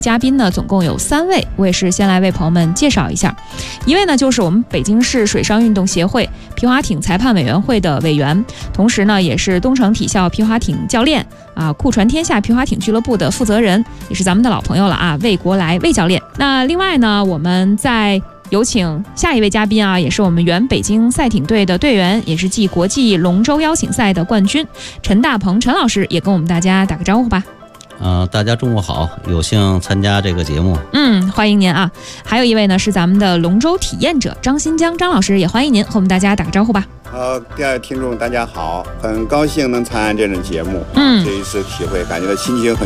嘉宾呢总共有3位，我也是先来为朋友们介绍一下。一位呢就是我们北京市水上运动协会皮划艇裁判委员会的委员，同时呢也是东城体校皮划艇教练酷船天下皮划艇俱乐部的负责人，也是咱们的老朋友了魏国来魏教练。那另外呢，我们在有请下一位嘉宾也是我们原北京赛艇队的队员，也是继国际龙舟邀请赛的冠军陈大鹏陈老师，也跟我们大家打个招呼吧。 大家中午好，有幸参加这个节目。 欢迎您啊！还有一位呢是咱们的龙舟体验者张新江张老师，也欢迎您和我们大家打个招呼吧。 各位听众大家好，很高兴能参加这种节目。这一次体会，感觉到心情很